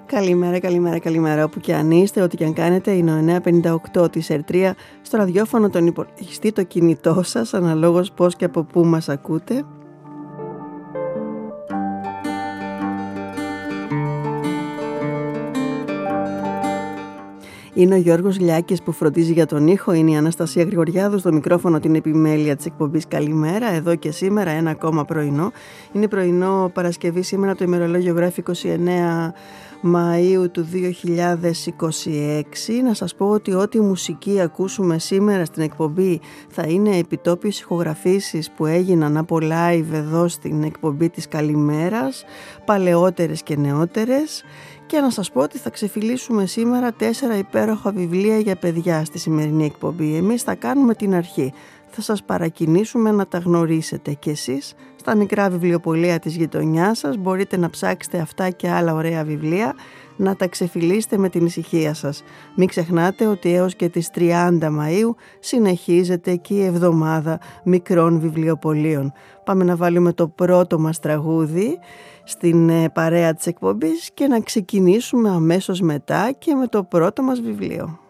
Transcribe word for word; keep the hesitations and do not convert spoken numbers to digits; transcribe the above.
Καλημέρα, καλημέρα, καλημέρα. Όπου και αν είστε, ό,τι και αν κάνετε, είναι ο εννιά πενήντα οκτώ της Ερτρία στο ραδιόφωνο, τον υπολογιστή, το κινητό σας, αναλόγως πώς και από πού μας ακούτε. Είναι ο Γιώργος Λιάκης που φροντίζει για τον ήχο, είναι η Αναστασία Γρηγοριάδου στο μικρόφωνο, την επιμέλεια της εκπομπής. Καλημέρα, εδώ και σήμερα ένα ακόμα πρωινό. Είναι πρωινό Παρασκευή σήμερα, το ημερολόγιο γράφει είκοσι εννέα Μαΐου του δύο χιλιάδες είκοσι έξι. Να σας πω ότι ό,τι μουσική ακούσουμε σήμερα στην εκπομπή θα είναι επιτόπιες ηχογραφήσεις που έγιναν από live εδώ στην εκπομπή της Καλημέρας, παλαιότερες και νεότερες. Και να σας πω ότι θα ξεφυλίσουμε σήμερα τέσσερα υπέροχα βιβλία για παιδιά στη σημερινή εκπομπή. Εμείς θα κάνουμε την αρχή. Θα σας παρακινήσουμε να τα γνωρίσετε κι εσείς. Στα μικρά βιβλιοπωλεία της γειτονιάς σας μπορείτε να ψάξετε αυτά και άλλα ωραία βιβλία, να τα ξεφυλίσετε με την ησυχία σας. Μην ξεχνάτε ότι έως και τις τριάντα Μαΐου συνεχίζεται και η εβδομάδα μικρών βιβλιοπωλείων. Πάμε να βάλουμε το πρώτο μας τραγούδι στην παρέα της εκπομπής και να ξεκινήσουμε αμέσως μετά και με το πρώτο μας βιβλίο.